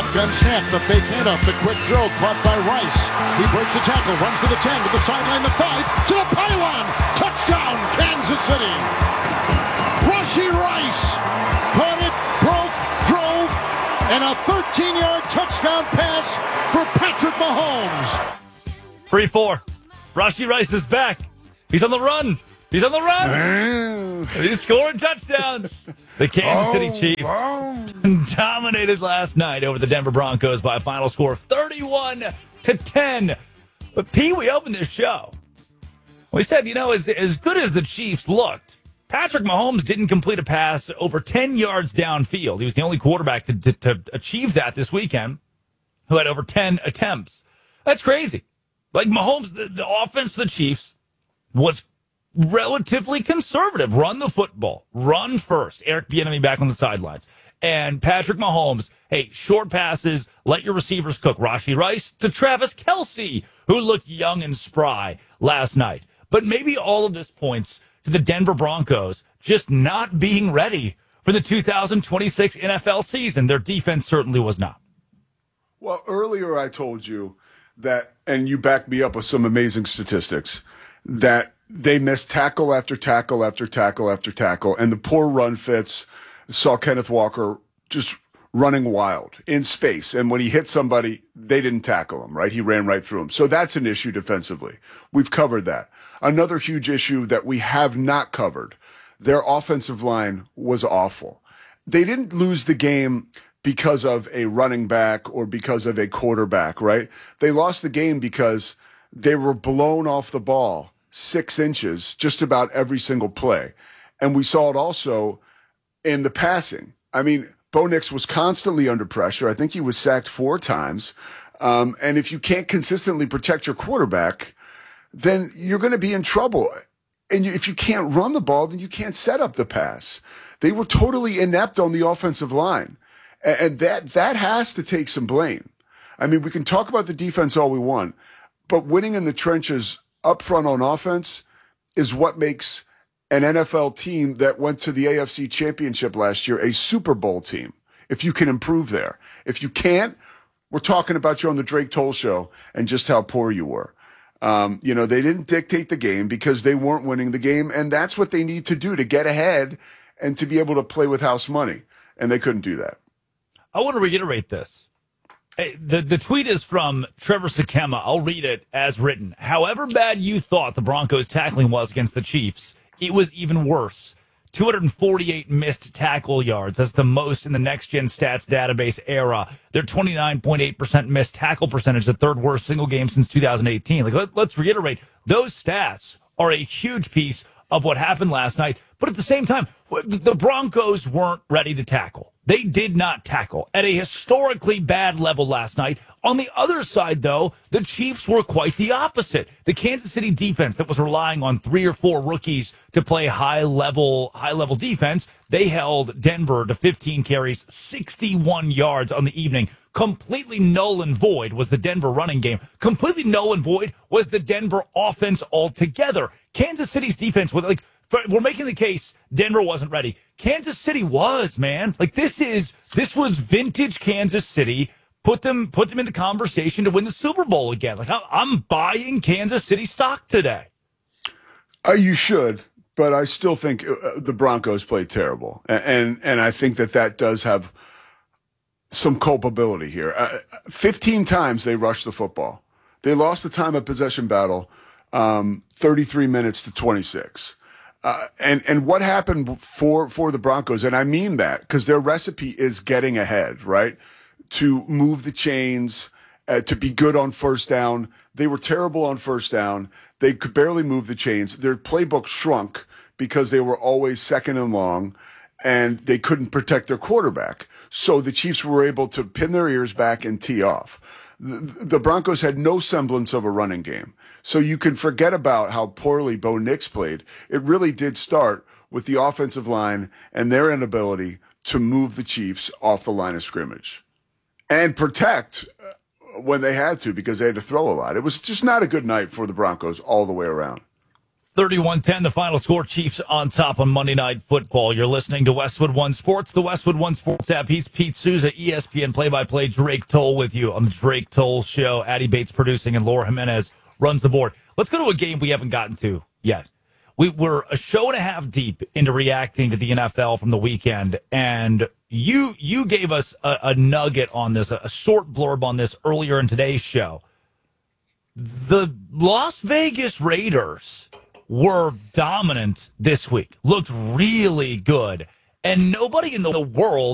Shotgun snap, the fake handoff, the quick throw caught by Rice. He breaks the tackle, runs to the 10, to the sideline, the 5, to the pylon. Touchdown, Kansas City. Rashee Rice caught it, broke, drove, and a 13-yard touchdown pass for Patrick Mahomes. Free 4. Rashee Rice is back. He's on the run. He's on the run. He's scoring touchdowns. The Kansas City Chiefs dominated last night over the Denver Broncos by a final score of 31-10. But, P, we opened this show. We said, as good as the Chiefs looked, Patrick Mahomes didn't complete a pass over 10 yards downfield. He was the only quarterback to achieve that this weekend who had over 10 attempts. That's crazy. Like Mahomes, the offense of the Chiefs was relatively conservative. Run the football. Run first. Eric Bieniemy back on the sidelines. And Patrick Mahomes, hey, short passes, let your receivers cook. Rashee Rice to Travis Kelce, who looked young and spry last night. But maybe all of this points to the Denver Broncos just not being ready for the 2026 NFL season. Their defense certainly was not. Well, earlier I told you that, and you backed me up with some amazing statistics, that they missed tackle after tackle after tackle after tackle, and the poor run fits saw Kenneth Walker just running wild in space. And when he hit somebody, they didn't tackle him, right? He ran right through him. So that's an issue defensively. We've covered that. Another huge issue that we have not covered, their offensive line was awful. They didn't lose the game because of a running back or because of a quarterback, right? They lost the game because they were blown off the ball 6 inches just about every single play. And we saw it also in the passing. I mean, Bo Nix was constantly under pressure. I think he was sacked 4 times. And if you can't consistently protect your quarterback, then you're going to be in trouble. And if you can't run the ball, then you can't set up the pass. They were totally inept on the offensive line. And that has to take some blame. I mean, we can talk about the defense all we want, but winning in the trenches up front on offense is what makes an NFL team that went to the AFC Championship last year a Super Bowl team, if you can improve there. If you can't, we're talking about you on the Drake Toll Show and just how poor you were. They didn't dictate the game because they weren't winning the game, and that's what they need to do to get ahead and to be able to play with house money, and they couldn't do that. I want to reiterate this. Hey, the tweet is from Trevor Sakema. I'll read it as written. However bad you thought the Broncos' tackling was against the Chiefs, it was even worse. 248 missed tackle yards. That's the most in the Next Gen Stats database era. Their 29.8% missed tackle percentage, the third worst single game since 2018. Let's reiterate, those stats are a huge piece of what happened last night. But at the same time, the Broncos weren't ready to tackle. They did not tackle at a historically bad level last night. On the other side, though, the Chiefs were quite the opposite. The Kansas City defense that was relying on 3 or 4 rookies to play high level defense, they held Denver to 15 carries, 61 yards on the evening. Completely null and void was the Denver running game. Completely null and void was the Denver offense altogether. Kansas City's defense was we're making the case Denver wasn't ready. Kansas City was, man. This was vintage Kansas City. Put them into conversation to win the Super Bowl again. I'm buying Kansas City stock today. You should, but I still think the Broncos played terrible, and I think that does have some culpability here. 15 times they rushed the football. They lost the time of possession battle, 33 minutes to 26. And what happened for the Broncos, and I mean that because their recipe is getting ahead, right? To move the chains, to be good on first down. They were terrible on first down. They could barely move the chains. Their playbook shrunk because they were always second and long, and they couldn't protect their quarterback. So the Chiefs were able to pin their ears back and tee off. The Broncos had no semblance of a running game. So you can forget about how poorly Bo Nix played. It really did start with the offensive line and their inability to move the Chiefs off the line of scrimmage and protect when they had to because they had to throw a lot. It was just not a good night for the Broncos all the way around. 31-10, the final score. Chiefs on top on Monday Night Football. You're listening to Westwood One Sports, the Westwood One Sports app. He's Pete Souza, ESPN play-by-play. Drake Toll with you on the Drake Toll Show. Addie Bates producing, and Laura Jimenez runs the board. Let's go to a game we haven't gotten to yet. We're a show and a half deep into reacting to the NFL from the weekend, and you gave us a nugget on this, a short blurb on this earlier in today's show. The Las Vegas Raiders were dominant this week, looked really good, and nobody in the world